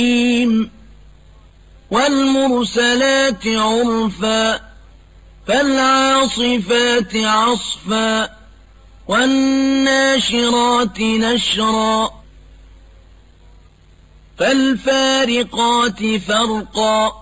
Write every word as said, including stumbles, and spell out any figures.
والمرسلات عرفا فالعاصفات عصفا والناشرات نشرا فالفارقات فرقا